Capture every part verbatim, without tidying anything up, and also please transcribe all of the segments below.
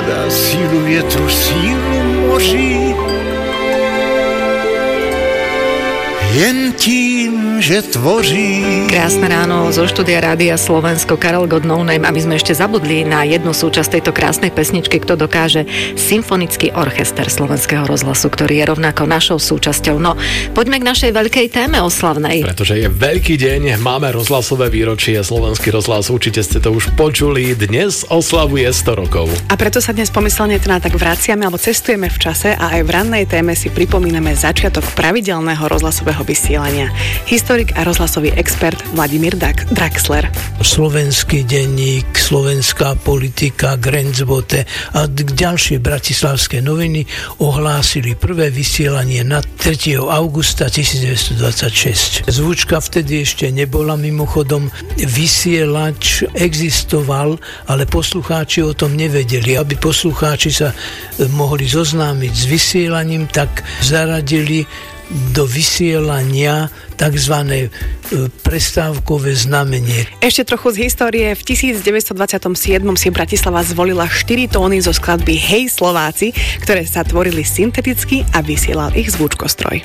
hľadá sílu vietru, sílu moří. Jen tím, že tvoří. Krásne ráno zo štúdia Rádia Slovensko, Karel God No Name, aby sme ešte zabudli na jednu súčasť tejto krásnej pesničky, kto dokáže, Symfonický orchester Slovenského rozhlasu, ktorý je rovnako našou súčasťou. No, poďme k našej veľkej téme oslavnej. Pretože je veľký deň, máme rozhlasové výročie, Slovenský rozhlas, určite ste to už počuli, dnes oslavuje sto rokov. A preto sa dnes pomyselne teda tak vraciame, alebo cestujeme v čase a aj v rannej téme si pripomíname začiatok pravidelného rozhlasového vysielania. Historik a rozhlasový expert Vladimír Draxler. Slovenský denník, Slovenská politika, Grenzbote a ďalšie bratislavské noviny ohlásili prvé vysielanie na tretieho augusta devätnásťstodvadsaťšesť. Zvučka vtedy ešte nebola, mimochodom vysielač existoval, ale poslucháči o tom nevedeli. Aby poslucháči sa mohli zoznámiť s vysielaním, tak zaradili do vysielania tzv. Prestávkové znamenie. Ešte trochu z histórie. V devätnásťstodvadsaťsedem si Bratislava zvolila štyri tóny zo skladby Hej Slováci, ktoré sa tvorili synteticky a vysielal ich zvučkostroj.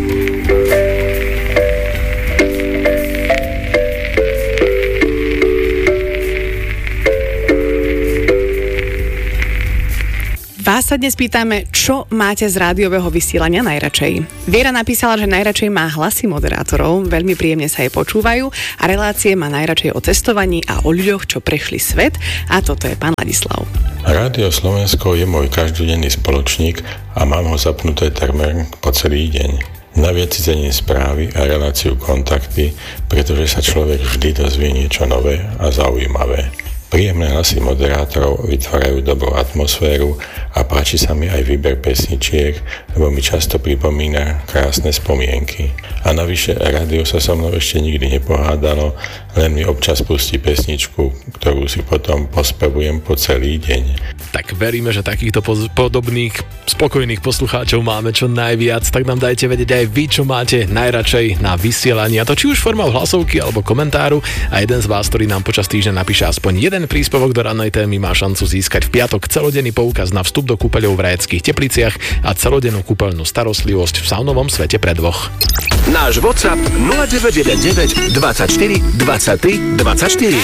Vás sa dnes pýtame, čo máte z rádiového vysielania najradšej. Viera napísala, že najradšej má hlasy moderátorov, veľmi príjemne sa jej počúvajú a relácie má najradšej o cestovaní a o ľuďoch, čo prešli svet, a toto je pán Ladislav. Rádio Slovensko je môj každodenný spoločník a mám ho zapnuté takmer po celý deň. Naviac si cením správy a reláciu Kontakty, pretože sa človek vždy dozvie niečo nové a zaujímavé. Príjemné hlasy moderátorov vytvárajú dobrú atmosféru a páči sa mi aj výber pesničiek, lebo mi často pripomína krásne spomienky. A navyše rádio sa so mnou ešte nikdy nepohádalo, len mi občas pustí pesničku, ktorú si potom pospevujem po celý deň. Tak veríme, že takýchto poz- podobných spokojných poslucháčov máme čo najviac, tak nám dajte vedieť aj vy, čo máte najradšej na vysielaní, a to či už formou hlasovky alebo komentáru, a jeden z vás, ktorý nám počas týždňa napíše aspoň jeden príspevok do rannej témy, má šancu získať v piatok celodenný poukaz na vstup do kúpeľov v Rajeckých Tepliciach a celodennú kúpeľnú starostlivosť v saunovom svete pre dvoch. Náš WhatsApp nula deväť jeden deväť dvadsaťštyri dvadsaťtri dvadsaťštyri.